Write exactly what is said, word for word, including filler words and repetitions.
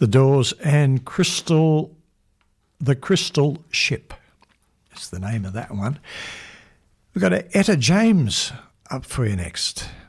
The Doors and Crystal, The Crystal Ship is the name of that one. We've got a Etta James up for you next.